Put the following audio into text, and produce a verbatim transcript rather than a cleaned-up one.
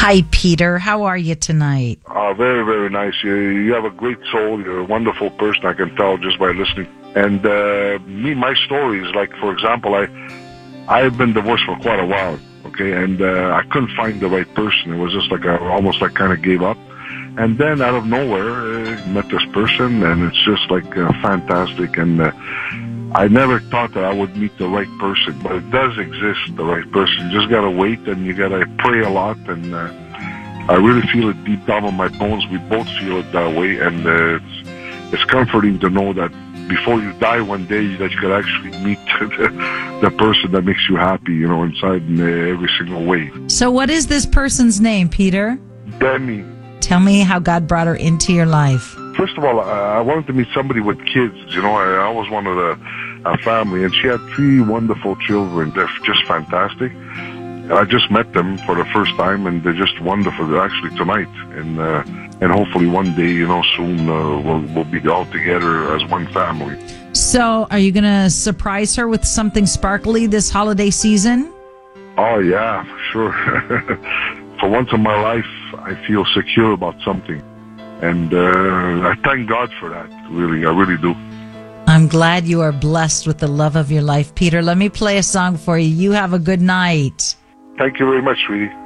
Hi, Peter. How are you tonight? Uh, very, very nice. You, you have a great soul. You're a wonderful person, I can tell just by listening. And uh, me, my story is like, for example, I, I've been divorced for quite a while, okay, and uh, I couldn't find the right person. It was just like I almost like kind of gave up. And then out of nowhere, uh, met this person, and it's just like uh, fantastic. And uh, I never thought that I would meet the right person, but it does exist, the right person. You just gotta wait, and you gotta pray a lot, and uh, I really feel it deep down in my bones. We both feel it that way, and uh, it's, it's comforting to know that before you die one day, that you could actually meet the, the person that makes you happy, you know, inside in uh, every single way. So what is this person's name, Peter? Demi. Tell me how God brought her into your life. First of all, I wanted to meet somebody with kids. You know, I always wanted a, a family, and she had three wonderful children. They're just fantastic. I just met them for the first time, and they're just wonderful. They're actually tonight, and uh, and hopefully one day, you know, soon uh, we'll we'll be all together as one family. So, are you going to surprise her with something sparkly this holiday season? Oh yeah, for sure. For once in my life, I feel secure about something, and uh, I thank God for that. Really, I really do. I'm glad you are blessed with the love of your life, Peter. Let me play a song for you. You have a good night. Thank you very much, sweetie.